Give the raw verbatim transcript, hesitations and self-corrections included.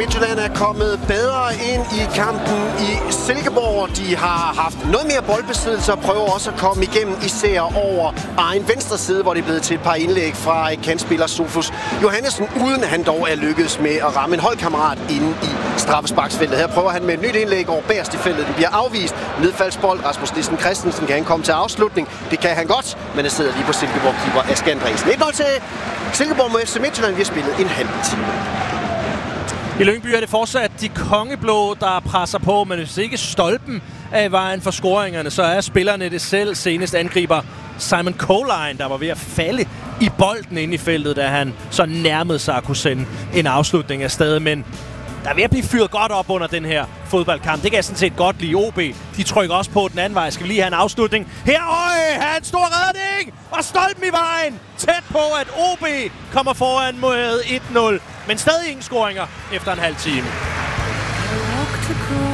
Midtjylland er kommet bedre ind i kampen i Silkeborg. De har haft noget mere boldbesiddelse og prøver også at komme igennem især over egen venstre side, hvor det er blevet til et par indlæg fra kantspiller Sofus Johannesen, uden han dog er lykkedes med at ramme en holdkammerat inde i straffesparksfeltet. Her prøver han med et nyt indlæg over bagerst i feltet. Den bliver afvist. Nedfaldsbold. Rasmus Nissen Christensen kan han komme til afslutning. Det kan han godt, men det sidder lige på Silkeborg-keeper Aske Andresen. et nul til Silkeborg mod F C Midtjylland. Vi har spillet en halv time. I Lyngby er det fortsat de kongeblå, der presser på, men hvis ikke stolpen af vejen for scoringerne, så er spillerne det selv. Senest angriber Simon Colline, der var ved at falde i bolden inde i feltet, da han så nærmede sig at kunne sende en afslutning af sted. Men der er ved at blive fyret godt op under den her fodboldkamp. Det kan jeg sådan set godt lide. O B, de trykker også på den anden vej. Skal vi lige have en afslutning? Her, øj, han stor redning! Og stolpen i vejen! Tæt på, at O B kommer foran mod et nul. Men stadig ingen scoringer efter en halv time.